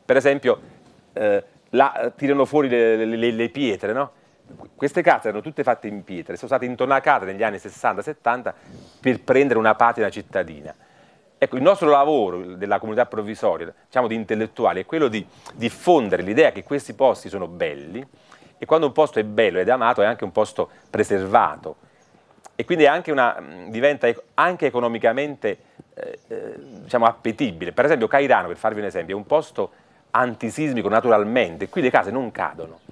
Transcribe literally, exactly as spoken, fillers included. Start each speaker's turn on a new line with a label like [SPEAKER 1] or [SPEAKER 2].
[SPEAKER 1] per esempio, eh, la, tirano fuori le, le, le pietre, no? Queste case erano tutte fatte in pietre, sono state intonacate negli anni sessanta settanta per prendere una patina cittadina. Ecco, il nostro lavoro della comunità provvisoria, diciamo di intellettuali, è quello di diffondere l'idea che questi posti sono belli, e quando un posto è bello ed è amato è anche un posto preservato, e quindi è anche una, diventa anche economicamente eh, eh, diciamo appetibile. Per esempio Cairano, per farvi un esempio, è un posto antisismico naturalmente, qui le case non cadono.